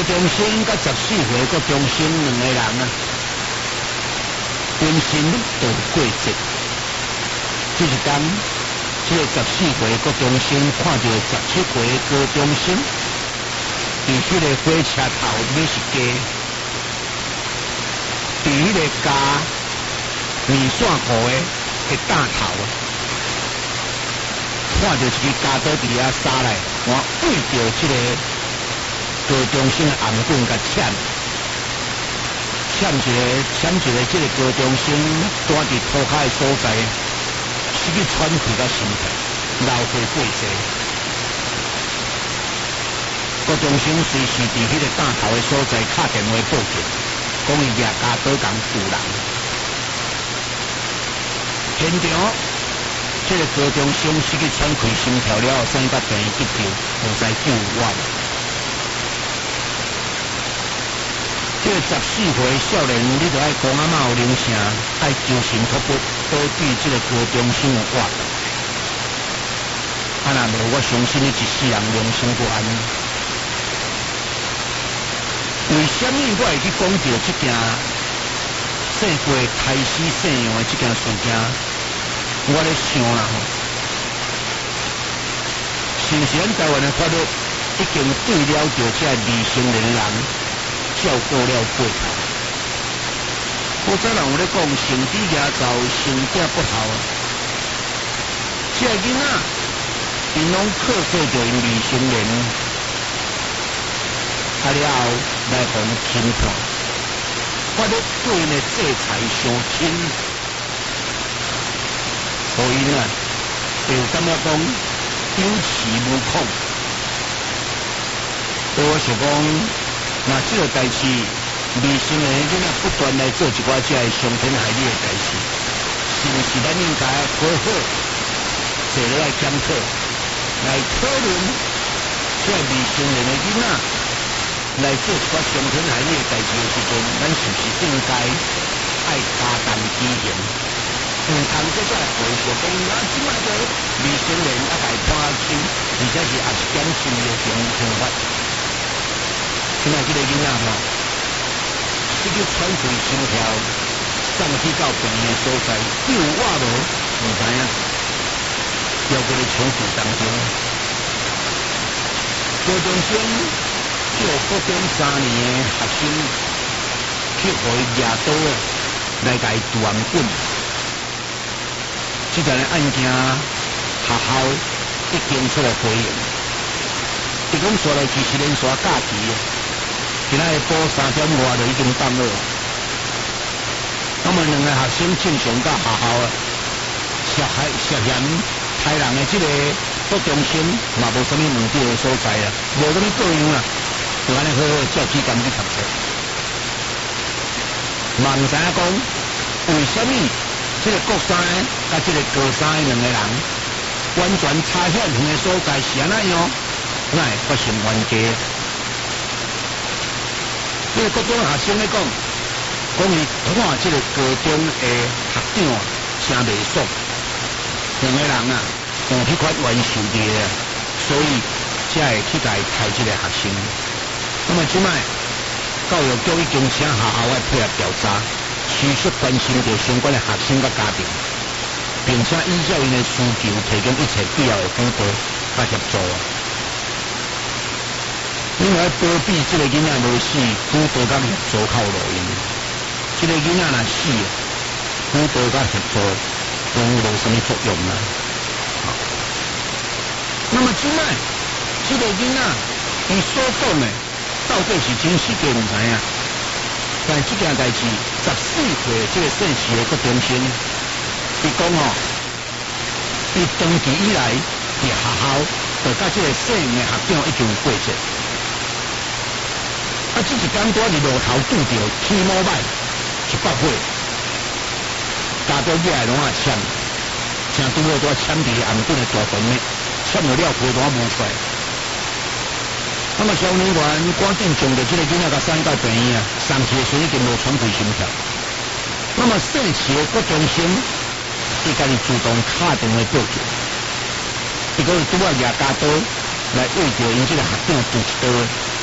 中生甲14岁高中生两个人啊，本身都过节。这一天，这个14岁高中生看到17岁高中生，伫迄个火车头买是鸡，伫迄个家面线裤的大头，看到一个家刀伫遐杀来，我为着这个高中生的红棍甲抢一个，这个高中生住伫涂骹的所在，失去喘气甲心跳，流血过世。高中生随时伫迄个大头的所在打电话报警，讲伊掠家刀共救人。现场，这个高中生失去喘气心跳了后，先甲病院急救，无再救活。这个14岁少年，你就爱讲阿妈有铃声，爱求神托钵，保庇这个高中生有活。啊，若无，我相信你一世人良心不安。为什么我会去讲到这件生过胎死肾用的这件事情？我咧想啦吼，是不是咱台湾的法律已经对了着这未成年人照顾了过头？古早人有咧讲，成子牙走，成囝不好。这囡仔，因拢克诉着因未成年，啊了后来互轻判，法律对因的制裁伤轻，互因啊，就感觉讲有恃无恐。所以我想讲，那这个代志，未成年的囡仔不断来做一寡这个伤天害理的代志，是不是咱应该好好坐落来检讨，来讨论这未成年的囡仔来做一寡伤天害理的代志的时阵，咱是不是应该爱加重执行？唔通再回想讲，即摆个未成年啊，来判轻，而且是也是减轻的刑罚。现在这个囡仔吼，失去喘气心跳，送去到病院所在，救活无，唔知影，要过咧抢救当中。高中生叫高中3年的学生去互伊掠刀来甲伊拄红棍。这件案件学校已经出来回应，伊讲刷来其实连刷假期，今仔下晡3点外就已经放了。那么两个学生正常到学校涉嫌杀人的这个高中生，嘛无什么问题的所在啊，无什么作用啊，就安尼好好照期间去读册，嘛唔知影讲为什么？这个国三甲这个高三的两个人，完全差远远的所在是安怎样？哪会发生冤家？这个高中学生咧讲伊看这个高中的学长真袂爽，两个人啊有迄款冤仇的，所以才会去来杀这个学生。那么即摆教育局已经请学校来配合调查。持续关心着相关的学生甲家庭，并且依照因的需求提供一切必要的辅导甲协助。因为保庇这个囡仔无死，辅导甲协助靠路用。这个囡仔若死，辅导甲协助都无什么作用啦。那么即摆这个囡仔伊所讲的到底是真是假，唔知影。但这件代志，14岁这个姓氏的高中生，伊讲哦，伊长期以来伫学校，就甲这个姓的学长已经有过节。啊，这一天拄伫路头拄着天毛摆100岁，家长起来拢啊签，正拄好拄签伫红棍的大门咧，签了皮单无出来。那么消防员赶紧将着这个囡仔甲送到病院啊，送去的时已经无喘气心跳。那么姓氏的高中生，伊家己主动打电话报警，伊讲拄仔掠家刀来为着因这个学长补一刀，